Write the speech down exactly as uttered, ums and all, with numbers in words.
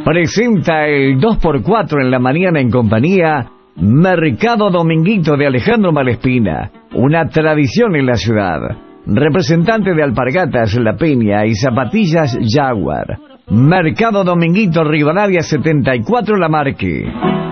presenta el dos por cuatro en la mañana en compañía Mercado Dominguito de Alejandro Malespina, una tradición en la ciudad. Representante de Alpargatas La Peña y Zapatillas Jaguar. Mercado Dominguito, Rivadavia setenta y cuatro La Marque.